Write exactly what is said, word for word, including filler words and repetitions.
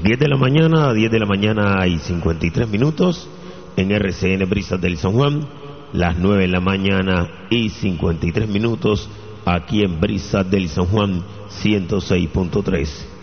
diez de la mañana, diez de la mañana y cincuenta y tres minutos en R C N Brisas del San Juan, las nueve de la mañana y cincuenta y tres minutos aquí en Brisas del San Juan ciento seis punto tres.